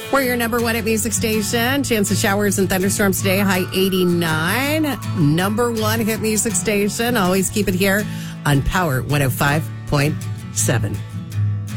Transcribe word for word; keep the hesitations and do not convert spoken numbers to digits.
We're your number one at music station. Chance of showers and thunderstorms today, high eighty-nine. Number one hit music station. Always keep it here on Power one oh five point seven.